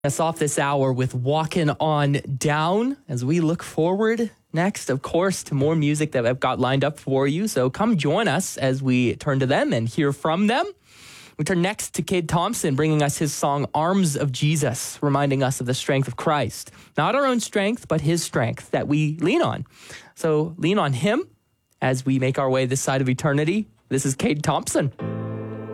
Us off this hour with Walking On Down as we look forward next, of course, to more music that I've got lined up for you. So come join us as we turn to them and hear from them. We turn next to Cade Thompson, bringing us his song, Arms of Jesus, reminding us of the strength of Christ. Not our own strength, but his strength that we lean on. So lean on him as we make our way this side of eternity. This is Cade Thompson.